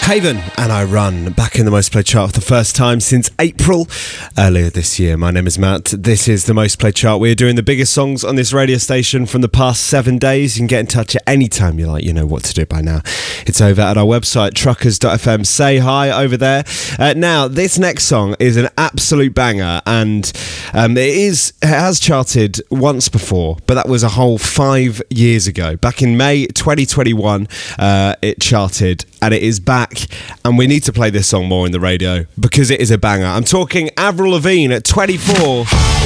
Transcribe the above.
Haven and I Run, back in the Most Played chart for the first time since April earlier this year. My name is Matt. This is the Most Played chart. We're doing the biggest songs on this radio station from the past 7 days. You can get in touch at any time you like. You know what to do by now. It's over at our website, truckers.fm. Say hi over there. Now, this next song is an absolute banger, and it has charted once before, but that was a whole 5 years ago. Back in May 2021, it charted, and it is back. And we need to play this song more in the radio because it is a banger. I'm talking Avril Lavigne at 24.